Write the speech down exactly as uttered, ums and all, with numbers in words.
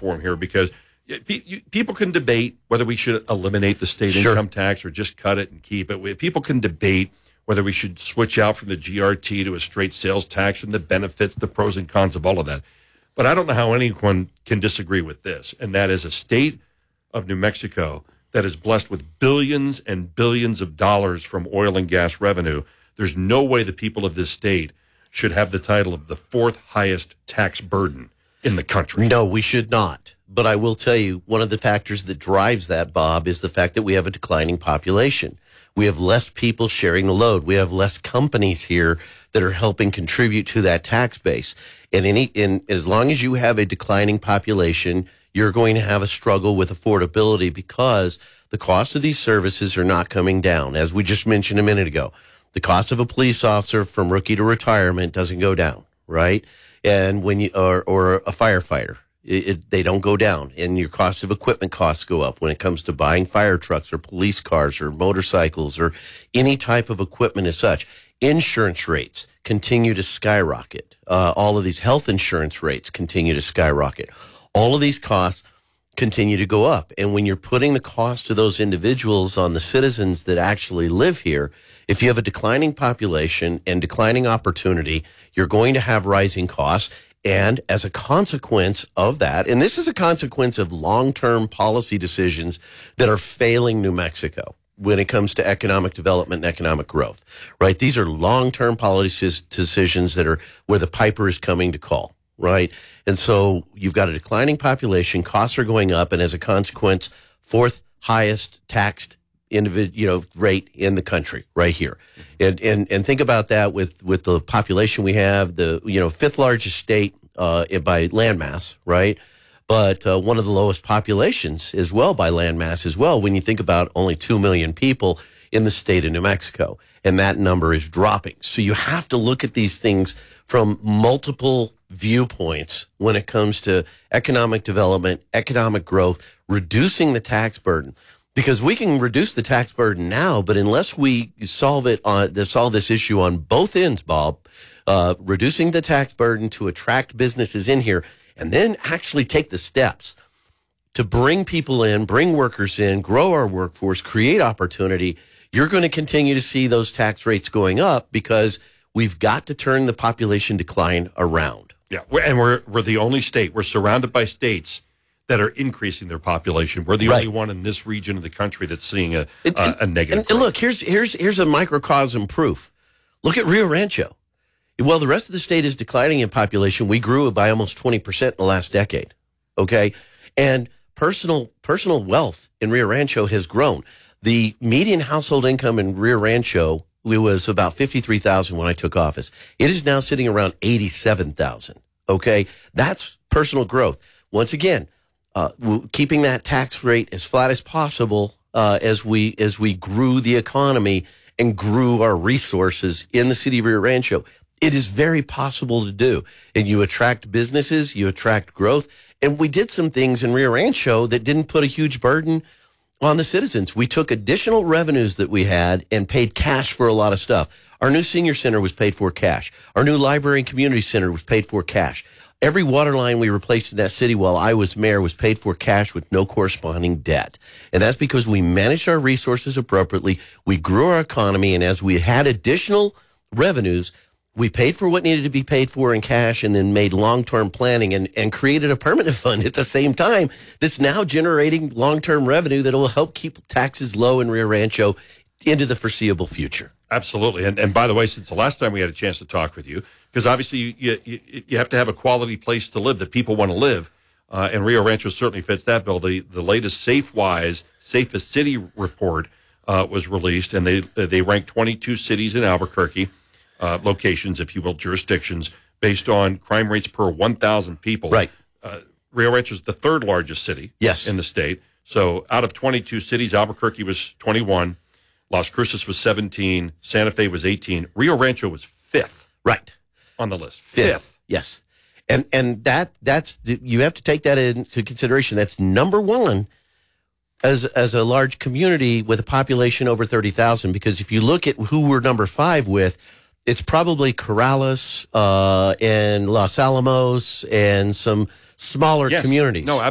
reform here because people can debate whether we should eliminate the state sure. income tax or just cut it and keep it. People can debate whether we should switch out from the G R T to a straight sales tax and the benefits, the pros and cons of all of that. But I don't know how anyone can disagree with this, and that is a state of New Mexico that is blessed with billions and billions of dollars from oil and gas revenue. There's no way the people of this state should have the title of the fourth highest tax burden in the country. No, we should not. But I will tell you, one of the factors that drives that, Bob, is the fact that we have a declining population. We have less people sharing the load. We have less companies here that are helping contribute to that tax base. And any, in, as long as you have a declining population, you're going to have a struggle with affordability because the cost of these services are not coming down. As we just mentioned a minute ago, the cost of a police officer from rookie to retirement doesn't go down, right? And when you, or, or a firefighter, it, it, they don't go down. And your cost of equipment costs go up when it comes to buying fire trucks or police cars or motorcycles or any type of equipment as such. Insurance rates continue to skyrocket. Uh, all of these health insurance rates continue to skyrocket. All of these costs continue to go up. And when you're putting the cost of those individuals on the citizens that actually live here, if you have a declining population and declining opportunity, you're going to have rising costs. And as a consequence of that, and this is a consequence of long-term policy decisions that are failing New Mexico when it comes to economic development and economic growth, right? These are long-term policy decisions that are where the piper is coming to call. Right. And so you've got a declining population, costs are going up, and as a consequence, fourth highest taxed individ, you know, rate in the country right here. And, and, and think about that with, with the population we have, the, you know, fifth largest state, uh, by landmass, right? But, uh, one of the lowest populations as well by landmass as well, when you think about only two million people in the state of New Mexico, and that number is dropping. So you have to look at these things from multiple viewpoints when it comes to economic development, economic growth, reducing the tax burden. Because we can reduce the tax burden now, but unless we solve it on solve this issue on both ends, Bob, uh, reducing the tax burden to attract businesses in here, and then actually take the steps to bring people in, bring workers in, grow our workforce, create opportunity, you're going to continue to see those tax rates going up because we've got to turn the population decline around. Yeah, we're, and we're we're the only state. We're surrounded by states that are increasing their population. We're the right. only one in this region of the country that's seeing a and, a, a negative. And, and look, here's here's here's a microcosm proof. Look at Rio Rancho. Well, the rest of the state is declining in population. We grew by almost twenty percent in the last decade. Okay, and personal personal wealth in Rio Rancho has grown. The median household income in Rio Rancho was about fifty-three thousand when I took office. It is now sitting around eighty-seven thousand. Okay, that's personal growth. Once again, uh, keeping that tax rate as flat as possible uh, as we as we grew the economy and grew our resources in the city of Rio Rancho. It is very possible to do. And you attract businesses, you attract growth. And we did some things in Rio Rancho that didn't put a huge burden on the citizens. We took additional revenues that we had and paid cash for a lot of stuff. Our new senior center was paid for cash. Our new library and community center was paid for cash. Every water line we replaced in that city while I was mayor was paid for cash with no corresponding debt. And that's because we managed our resources appropriately. We grew our economy. And as we had additional revenues, we paid for what needed to be paid for in cash and then made long-term planning and, and created a permanent fund at the same time that's now generating long-term revenue that will help keep taxes low in Rio Rancho into the foreseeable future. Absolutely. And, and by the way, since the last time we had a chance to talk with you, because obviously you, you, you have to have a quality place to live that people want to live, uh, and Rio Rancho certainly fits that bill. The, the latest SafeWise, Safest City report uh, was released, and they, they ranked twenty-two cities in Albuquerque. Uh, locations, if you will, jurisdictions, based on crime rates per one thousand people. Right. Uh, Rio Rancho is the third largest city yes. in the state. So out of twenty-two cities, Albuquerque was twenty-one, Las Cruces was seventeen, Santa Fe was eighteen. Rio Rancho was fifth. Right. On the list. Fifth. Fifth. Yes. And and that that's you have to take that into consideration. That's number one as as a large community with a population over thirty thousand, because if you look at who we're number five with, it's probably Corrales uh, and Los Alamos and some smaller yes. communities. No,